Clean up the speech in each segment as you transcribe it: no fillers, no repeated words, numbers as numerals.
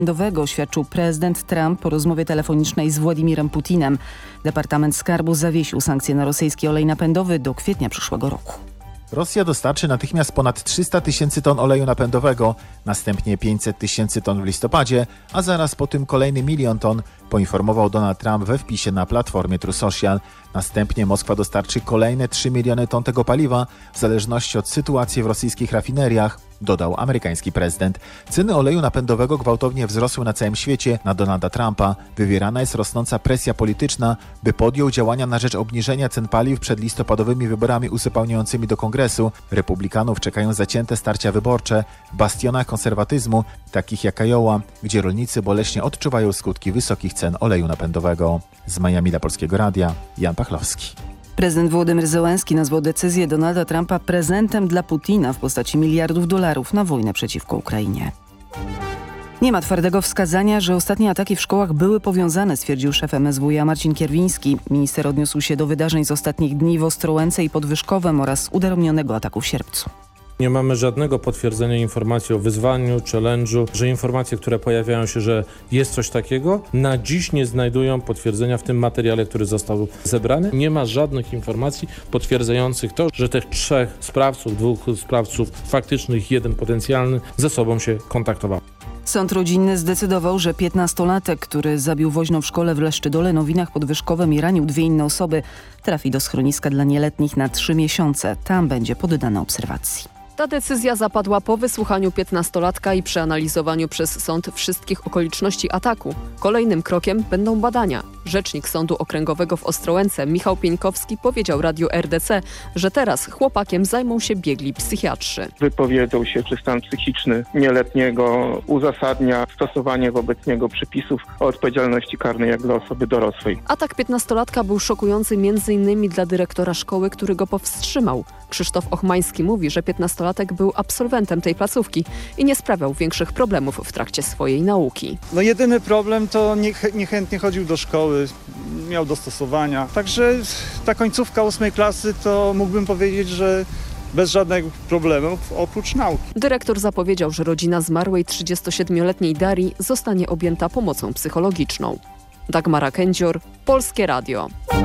Napędowego oświadczył prezydent Trump po rozmowie telefonicznej z Władimirem Putinem. Departament Skarbu zawiesił sankcje na rosyjski olej napędowy do kwietnia przyszłego roku. Rosja dostarczy natychmiast ponad 300 tysięcy ton oleju napędowego, następnie 500 tysięcy ton w listopadzie, a zaraz po tym kolejny 1 milion ton, poinformował Donald Trump we wpisie na platformie Truth Social. Następnie Moskwa dostarczy kolejne 3 miliony ton tego paliwa, w zależności od sytuacji w rosyjskich rafineriach, dodał amerykański prezydent. Ceny oleju napędowego gwałtownie wzrosły na całym świecie. Na Donalda Trumpa wywierana jest rosnąca presja polityczna, by podjął działania na rzecz obniżenia cen paliw przed listopadowymi wyborami uzupełniającymi do Kongresu. Republikanów czekają zacięte starcia wyborcze w bastionach konserwatyzmu, takich jak Iowa, gdzie rolnicy boleśnie odczuwają skutki wysokich cen oleju napędowego. Z Miami dla Polskiego Radia, Jan Pachlowski. Prezydent Wołodymyr Zełenski nazwał decyzję Donalda Trumpa prezentem dla Putina w postaci miliardów dolarów na wojnę przeciwko Ukrainie. Nie ma twardego wskazania, że ostatnie ataki w szkołach były powiązane, stwierdził szef MSWiA Marcin Kierwiński. Minister odniósł się do wydarzeń z ostatnich dni w Ostrołęce i Podwyżkowem oraz udaremnionego ataku w Sierpcu. Nie mamy żadnego potwierdzenia informacji o wyzwaniu, challenge'u, że informacje, które pojawiają się, że jest coś takiego, na dziś nie znajdują potwierdzenia w tym materiale, który został zebrany. Nie ma żadnych informacji potwierdzających to, że tych 3 sprawców, 2 sprawców faktycznych, 1 potencjalny ze sobą się kontaktował. Sąd rodzinny zdecydował, że 15-latek, który zabił woźną w szkole w Leszczydole, Nowinach, Podwyżkowem i ranił 2 inne osoby, trafi do schroniska dla nieletnich na 3 miesiące. Tam będzie poddany obserwacji. Ta decyzja zapadła po wysłuchaniu 15-latka i przeanalizowaniu przez sąd wszystkich okoliczności ataku. Kolejnym krokiem będą badania. Rzecznik Sądu Okręgowego w Ostrołęce Michał Pieńkowski powiedział Radiu RDC, że teraz chłopakiem zajmą się biegli psychiatrzy. Wypowiedzą się, czy stan psychiczny nieletniego uzasadnia stosowanie wobec niego przepisów o odpowiedzialności karnej jak dla osoby dorosłej. Atak 15-latka był szokujący m.in. dla dyrektora szkoły, który go powstrzymał. Krzysztof Ochmański mówi, że 15-latek był absolwentem tej placówki i nie sprawiał większych problemów w trakcie swojej nauki. Jedyny problem to niechętnie chodził do szkoły, miał dostosowania. Także ta końcówka 8 klasy to mógłbym powiedzieć, że bez żadnych problemów oprócz nauki. Dyrektor zapowiedział, że rodzina zmarłej 37-letniej Darii zostanie objęta pomocą psychologiczną. Dagmara Kędzior, Polskie Radio.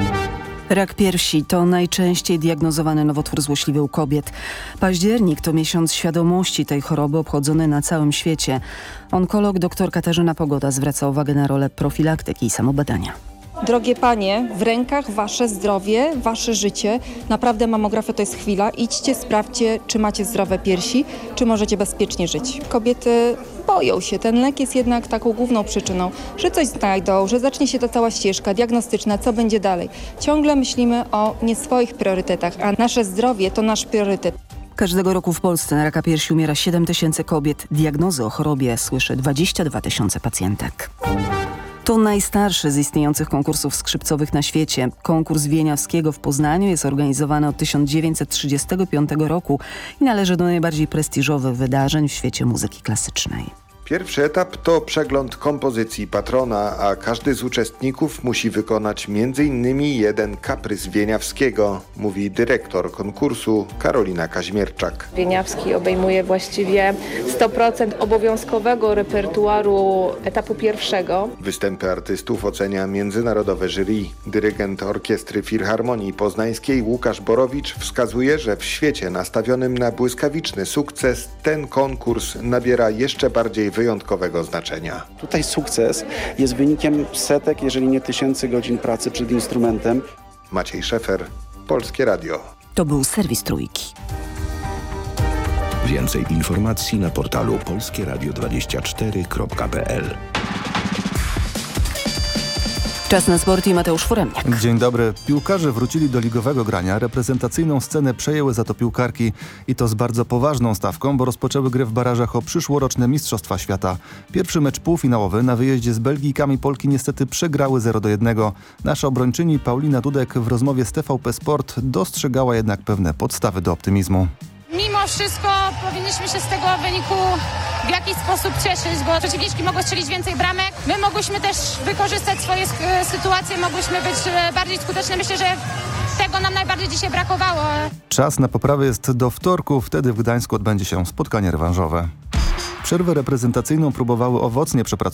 Rak piersi to najczęściej diagnozowany nowotwór złośliwy u kobiet. Październik to miesiąc świadomości tej choroby obchodzony na całym świecie. Onkolog dr Katarzyna Pogoda zwraca uwagę na rolę profilaktyki i samobadania. Drogie panie, w rękach wasze zdrowie, wasze życie. Naprawdę mamografia to jest chwila. Idźcie, sprawdźcie, czy macie zdrowe piersi, czy możecie bezpiecznie żyć. Kobiety boją się. Ten lek jest jednak taką główną przyczyną, że coś znajdą, że zacznie się ta cała ścieżka diagnostyczna, co będzie dalej. Ciągle myślimy o nie swoich priorytetach, a nasze zdrowie to nasz priorytet. Każdego roku w Polsce na raka piersi umiera 7 tysięcy kobiet. Diagnozy o chorobie słyszy 22 tysiące pacjentek. To najstarszy z istniejących konkursów skrzypcowych na świecie. Konkurs Wieniawskiego w Poznaniu jest organizowany od 1935 roku i należy do najbardziej prestiżowych wydarzeń w świecie muzyki klasycznej. Pierwszy etap to przegląd kompozycji patrona, a każdy z uczestników musi wykonać m.in. jeden kaprys Wieniawskiego, mówi dyrektor konkursu Karolina Kaźmierczak. Wieniawski obejmuje właściwie 100% obowiązkowego repertuaru etapu pierwszego. Występy artystów ocenia międzynarodowe jury. Dyrygent Orkiestry Filharmonii Poznańskiej Łukasz Borowicz wskazuje, że w świecie nastawionym na błyskawiczny sukces ten konkurs nabiera jeszcze bardziej wyjątkowego znaczenia. Tutaj sukces jest wynikiem setek, jeżeli nie tysięcy godzin pracy przed instrumentem. Maciej Szefer, Polskie Radio. To był serwis Trójki. Więcej informacji na portalu polskieradio24.pl. Czas na sport i Mateusz Foremniak. Dzień dobry. Piłkarze wrócili do ligowego grania. Reprezentacyjną scenę przejęły za to piłkarki i to z bardzo poważną stawką, bo rozpoczęły grę w barażach o przyszłoroczne Mistrzostwa Świata. Pierwszy mecz półfinałowy na wyjeździe z Belgijkami Polki niestety przegrały 0-1. Nasza obrończyni Paulina Dudek w rozmowie z TVP Sport dostrzegała jednak pewne podstawy do optymizmu. Mimo wszystko powinniśmy się z tego wyniku w jakiś sposób cieszyć, bo przeciwniczki mogły strzelić więcej bramek. My mogłyśmy też wykorzystać swoje sytuacje, mogłyśmy być bardziej skuteczne. Myślę, że tego nam najbardziej dzisiaj brakowało. Czas na poprawę jest do wtorku, wtedy w Gdańsku odbędzie się spotkanie rewanżowe. Przerwę reprezentacyjną próbowały owocnie przepracować